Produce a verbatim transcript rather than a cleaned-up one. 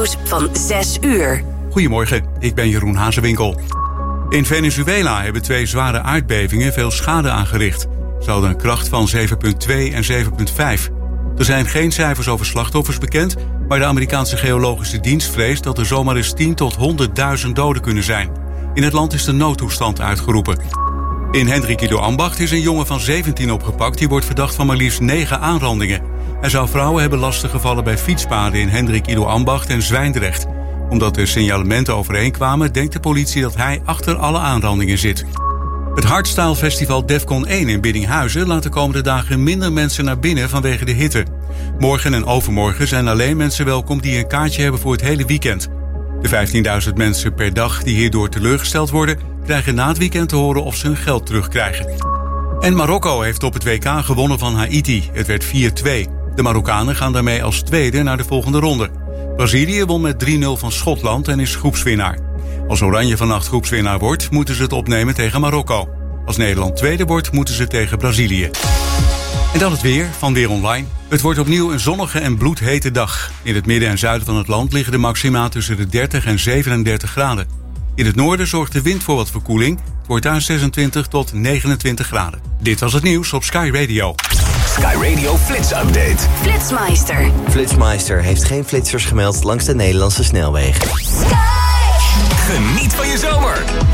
nieuws van zes uur. Goedemorgen, ik ben Jeroen Hazewinkel. In Venezuela hebben twee zware aardbevingen veel schade aangericht. Ze hadden een kracht van zeven komma twee en zeven komma vijf. Er zijn geen cijfers over slachtoffers bekend, maar de Amerikaanse geologische dienst vreest dat er zomaar eens tien tot honderdduizend doden kunnen zijn. In het land is de noodtoestand uitgeroepen. In Hendrik Ido Ambacht is een jongen van zeventien opgepakt. Die wordt verdacht van maar liefst negen aanrandingen. Hij zou vrouwen hebben lastiggevallen bij fietspaden in Hendrik Ido Ambacht en Zwijndrecht. Omdat de signalementen overeenkwamen, denkt de politie dat hij achter alle aanrandingen zit. Het Hardstyle Festival Defcon één in Biddinghuizen laat de komende dagen minder mensen naar binnen vanwege de hitte. Morgen en overmorgen zijn alleen mensen welkom die een kaartje hebben voor het hele weekend. De vijftienduizend mensen per dag die hierdoor teleurgesteld worden, krijgen na het weekend te horen of ze hun geld terugkrijgen. En Marokko heeft op het W K gewonnen van Haiti. Het werd vier twee. De Marokkanen gaan daarmee als tweede naar de volgende ronde. Brazilië won met drie nul van Schotland en is groepswinnaar. Als Oranje vannacht groepswinnaar wordt, moeten ze het opnemen tegen Marokko. Als Nederland tweede wordt, moeten ze tegen Brazilië. En dan het weer van Weer Online. Het wordt opnieuw een zonnige en bloedhete dag. In het midden en zuiden van het land liggen de maxima tussen de dertig en zevenendertig graden. In het noorden zorgt de wind voor wat verkoeling. Het wordt daar zesentwintig tot negenentwintig graden. Dit was het nieuws op Sky Radio. Sky Radio Flits Update. Flitsmeister. Flitsmeister heeft geen flitsers gemeld langs de Nederlandse snelwegen. Sky! Geniet van je zomer.